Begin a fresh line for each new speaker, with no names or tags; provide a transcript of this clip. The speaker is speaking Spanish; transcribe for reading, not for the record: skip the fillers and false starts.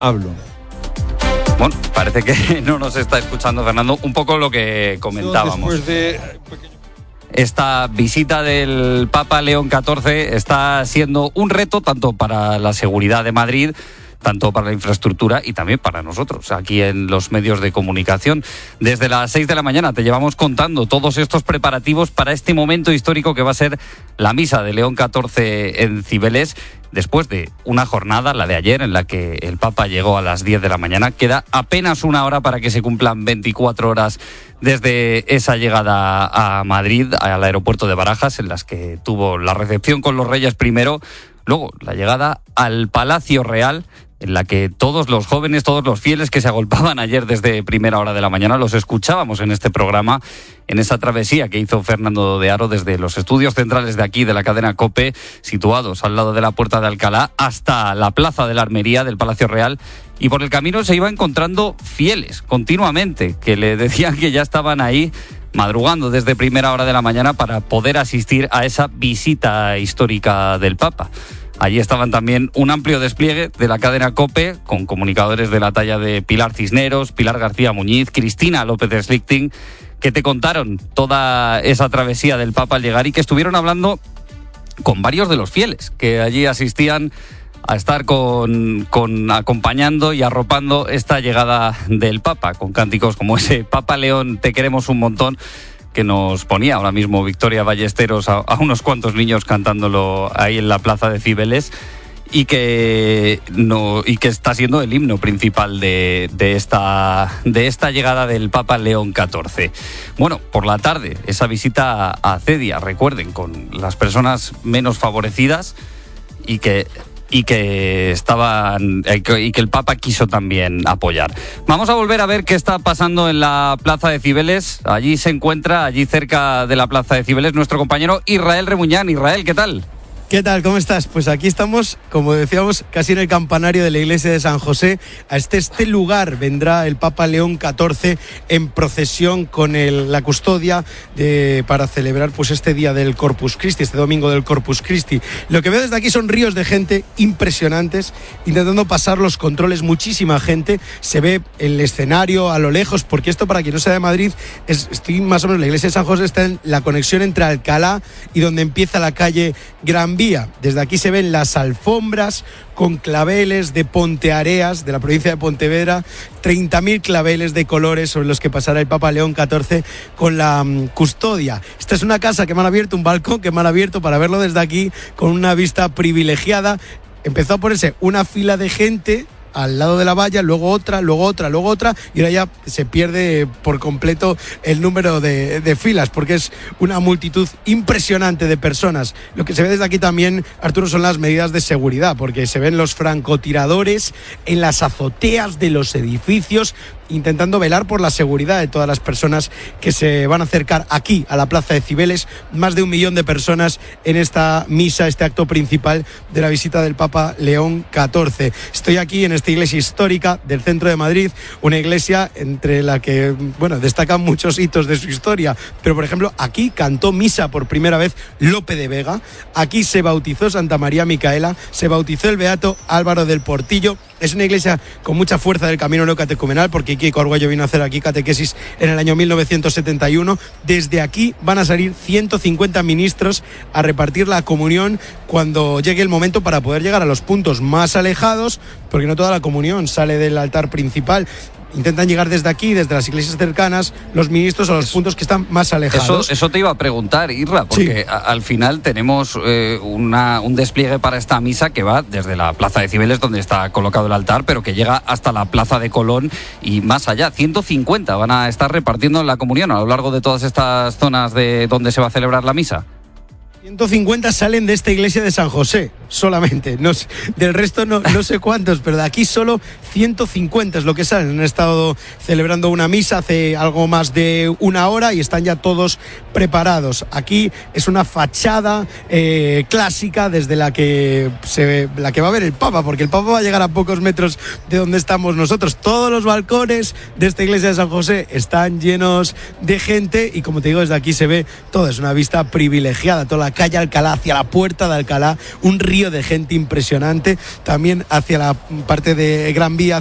hablo.
Bueno, parece que no nos está escuchando, Fernando, un poco lo que comentábamos.
Después de...
Esta visita del Papa León XIV está siendo un reto tanto para la seguridad de Madrid, tanto para la infraestructura y también para nosotros, aquí en los medios de comunicación. Desde las 6 de la mañana te llevamos contando todos estos preparativos para este momento histórico que va a ser la misa de León XIV en Cibeles. Después de una jornada, la de ayer, en la que el Papa llegó a las 10 de la mañana, queda apenas una hora para que se cumplan 24 horas desde esa llegada a Madrid, al aeropuerto de Barajas, en las que tuvo la recepción con los Reyes primero, luego la llegada al Palacio Real, en la que todos los jóvenes, todos los fieles que se agolpaban ayer desde primera hora de la mañana, los escuchábamos en este programa, en esa travesía que hizo Fernando de Aro desde los estudios centrales de aquí, de la cadena COPE, situados al lado de la Puerta de Alcalá, hasta la Plaza de la Armería del Palacio Real. Y por el camino se iba encontrando fieles continuamente, que le decían que ya estaban ahí madrugando desde primera hora de la mañana para poder asistir a esa visita histórica del Papa. Allí estaban también un amplio despliegue de la cadena COPE, con comunicadores de la talla de Pilar Cisneros, Pilar García Muñiz, Cristina López de Slichting, que te contaron toda esa travesía del Papa al llegar y que estuvieron hablando con varios de los fieles que allí asistían a estar con acompañando y arropando esta llegada del Papa, con cánticos como ese Papa León, te queremos un montón, que nos ponía ahora mismo Victoria Ballesteros a unos cuantos niños cantándolo ahí en la plaza de Cibeles, y que está siendo el himno principal de esta llegada del Papa León XIV. Bueno, por la tarde, esa visita a Cedia, recuerden, con las personas menos favorecidas y que el Papa quiso también apoyar. Vamos a volver a ver qué está pasando en la plaza de Cibeles. Allí se encuentra, allí cerca de la plaza de Cibeles, nuestro compañero Israel Remuñán. Israel, ¿qué tal?
¿Qué tal? ¿Cómo estás? Pues aquí estamos, como decíamos, casi en el campanario de la iglesia de San José. A este lugar vendrá el Papa León XIV en procesión con la custodia para celebrar pues este día del Corpus Christi, este domingo del Corpus Christi. Lo que veo desde aquí son ríos de gente impresionantes, intentando pasar los controles, muchísima gente. Se ve el escenario a lo lejos, porque esto, para quien no sea de Madrid, estoy más o menos, la iglesia de San José está en la conexión entre Alcalá y donde empieza la calle Gran Vía. Desde aquí se ven las alfombras con claveles de Ponteareas, de la provincia de Pontevedra, 30.000 claveles de colores sobre los que pasará el Papa León XIV con la custodia. Esta es una casa que me han abierto, un balcón que me han abierto para verlo desde aquí, con una vista privilegiada. Empezó a ponerse una fila de gente al lado de la valla, luego otra, y ahora ya se pierde por completo el número de filas, porque es una multitud impresionante de personas. Lo que se ve desde aquí también, Arturo, son las medidas de seguridad, porque se ven los francotiradores en las azoteas de los edificios, intentando velar por la seguridad de todas las personas que se van a acercar aquí a la plaza de Cibeles. Más de 1 millón de personas en esta misa, este acto principal de la visita del Papa León XIV. Estoy aquí en esta iglesia histórica del centro de Madrid, una iglesia entre la que, destacan muchos hitos de su historia, pero por ejemplo aquí cantó misa por primera vez Lope de Vega, aquí se bautizó Santa María Micaela, se bautizó el beato Álvaro del Portillo. Es una iglesia con mucha fuerza del camino neocatecumenal, porque Kiko Arguello vino a hacer aquí catequesis en el año 1971. Desde aquí van a salir 150 ministros a repartir la comunión cuando llegue el momento, para poder llegar a los puntos más alejados, porque no toda la comunión sale del altar principal. Intentan llegar desde aquí, desde las iglesias cercanas, los ministros a los puntos que están más alejados.
Eso te iba a preguntar, Irra, porque sí, al final tenemos un despliegue para esta misa que va desde la plaza de Cibeles, donde está colocado el altar, pero que llega hasta la plaza de Colón y más allá. 150 van a estar repartiendo la comunión a lo largo de todas estas zonas de donde se va a celebrar la misa.
150 salen de esta iglesia de San José, solamente. Del resto no sé cuántos, pero de aquí solo 150 es lo que salen. Han estado celebrando una misa hace algo más de 1 hora y están ya todos preparados. Aquí es una fachada clásica desde la que va a ver el Papa, porque el Papa va a llegar a pocos metros de donde estamos nosotros. Todos los balcones de esta iglesia de San José están llenos de gente y, como te digo, desde aquí se ve todo. Es una vista privilegiada, toda la calle Alcalá hacia la Puerta de Alcalá, un río vacío de gente impresionante. También hacia la parte de Gran Vía,